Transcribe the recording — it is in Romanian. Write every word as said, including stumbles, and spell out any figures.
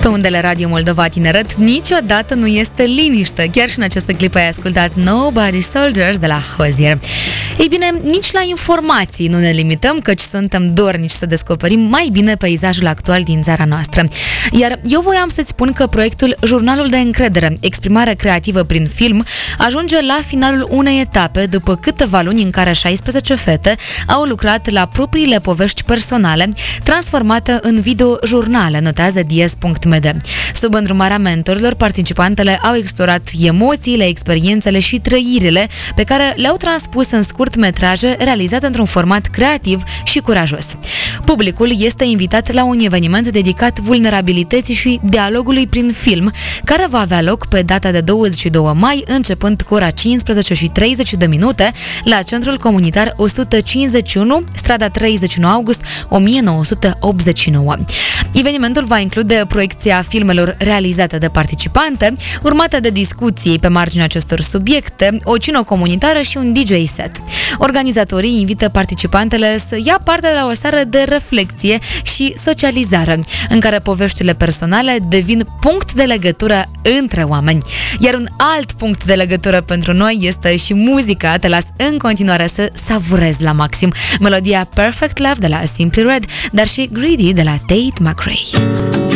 Pe undele Radio Moldova Tineret niciodată nu este liniște. Chiar și în această clipă ai ascultat Nobody Soldiers de la Hozier. Ei bine, nici la informații nu ne limităm, căci suntem dornici să descoperim mai bine peisajul actual din țara noastră. Iar eu voiam să-ți spun că proiectul Jurnalul de încredere, exprimare creativă prin film, ajunge la finalul unei etape după câteva luni în care șaisprezece fete au lucrat la propriile povești personale, transformate în video-jurnale, notează dies punct m d. Sub îndrumarea mentorilor, participantele au explorat emoțiile, experiențele și trăirile pe care le-au transpus în scurtmetraje realizate într-un format creativ și curajos. Publicul este invitat la un eveniment dedicat vulnerabilității și dialogului prin film, care va avea loc pe data de douăzeci și doi mai, începând cu ora cincisprezece și treizeci de minute, la Centrul Comunitar o sută cincizeci și unu, strada treizeci și unu august o mie nouă sute optzeci și nouă. Evenimentul va include proiecția filmelor realizate de participante, urmată de discuții pe marginea acestor subiecte, o cină comunitară și un D J set. Organizatorii invită participantele să ia parte la o seară de reflexie și socializare, în care poveștile personale devin punct de legătură între oameni. Iar un alt punct de legătură pentru noi este și muzica. Te las în continuare să savurezi la maxim melodia Perfect Love de la Simply Red, dar și Greedy de la Tate McRae.